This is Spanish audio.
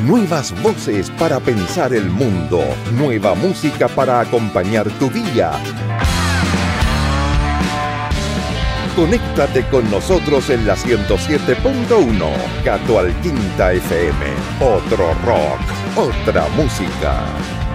Nuevas voces para pensar el mundo. Nueva música para acompañar tu día. Conéctate con nosotros en la 107.1 Catualquinta FM. Otro rock, otra música.